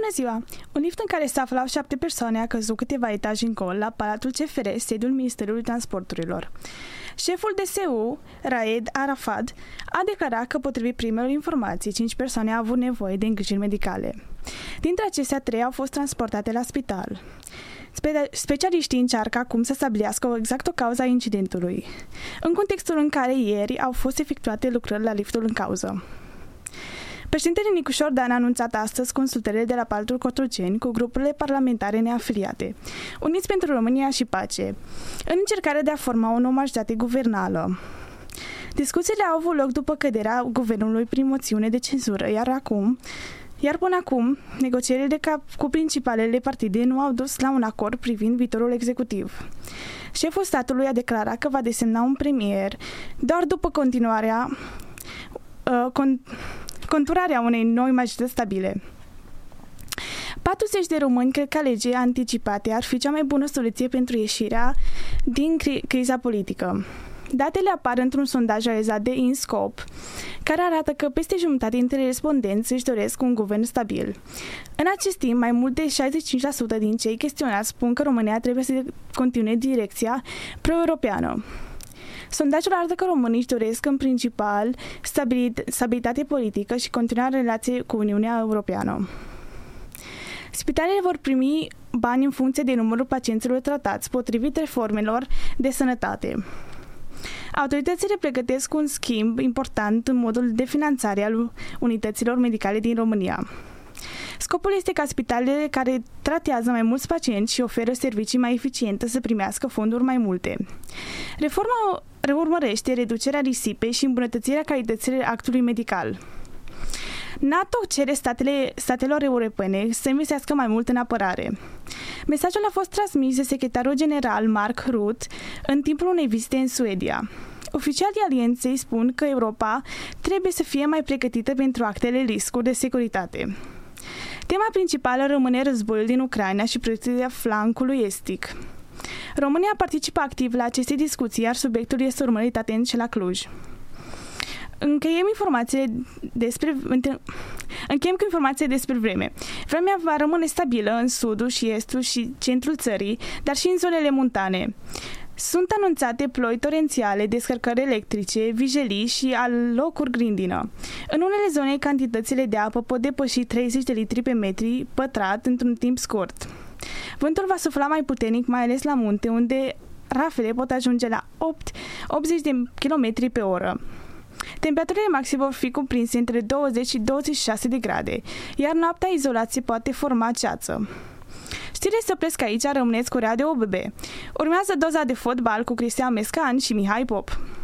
ziua! Un lift în care se aflau 7 persoane a căzut câteva etaje încolo la Palatul CFR, sediul Ministerului Transporturilor. Șeful DSU, Raed Arafat, a declarat că, potrivit primelor informații, 5 persoane au avut nevoie de îngrijiri medicale. Dintre acestea, 3 au fost transportate la spital. Specialiștii încearcă acum să stabilească exact o cauza incidentului, în contextul în care ieri au fost efectuate lucrări la liftul în cauză. Președintele Nicușor Dan a anunțat astăzi consultările de la Palatul Cotroceni cu grupurile parlamentare neafiliate, Uniți pentru România și Pace, în încercarea de a forma o nouă majoritate guvernală. Discuțiile au avut loc după căderea guvernului prin moțiune de cenzură, iar până acum, negocierile cu principalele partide nu au dus la un acord privind viitorul executiv. Șeful statului a declarat că va desemna un premier doar după conturarea unei noi majorități stabile. 40 de români cred că alegeri anticipate ar fi cea mai bună soluție pentru ieșirea din criza politică. Datele apar într-un sondaj realizat de InScope, care arată că peste jumătate dintre respondenți își doresc un guvern stabil. În acest timp, mai mult de 65% din cei chestionați spun că România trebuie să continue direcția pro-europeană. Sondajul arată că românii își doresc în principal stabilitate politică și continuarea relației cu Uniunea Europeană. Spitalele vor primi bani în funcție de numărul pacienților tratați, potrivit reformelor de sănătate. Autoritățile pregătesc un schimb important în modul de finanțare al unităților medicale din România. Scopul este ca spitalele care tratează mai mulți pacienți și oferă servicii mai eficiente să primească fonduri mai multe. Reforma urmărește reducerea risipei și îmbunătățirea calității actului medical. NATO cere statelor europene să investească mai mult în apărare. Mesajul a fost transmis de secretarul general Mark Rutte în timpul unei vizite în Suedia. Oficialii alianței spun că Europa trebuie să fie mai pregătită pentru actele riscuri de securitate. Tema principală rămâne războiul din Ucraina și protecția flancului estic. România participă activ la aceste discuții, iar subiectul este urmărit atent și la Cluj. Încheiem cu informații despre vreme. Vremea va rămâne stabilă în sudul și estul și centrul țării, dar și în zonele montane. Sunt anunțate ploi torențiale, descărcări electrice, vijelii și alocuri grindină. În unele zone, cantitățile de apă pot depăși 30 de litri pe metri pătrat într-un timp scurt. Vântul va sufla mai puternic, mai ales la munte, unde rafele pot ajunge la 80 de km pe oră. Temperaturile maxime vor fi cuprinse între 20 și 26 de grade, iar noaptea izolație poate forma ceață. Știrile se opresc aici, rămâneți cu Radio OBB. Urmează doza de fotbal cu Cristian Mescan și Mihai Pop.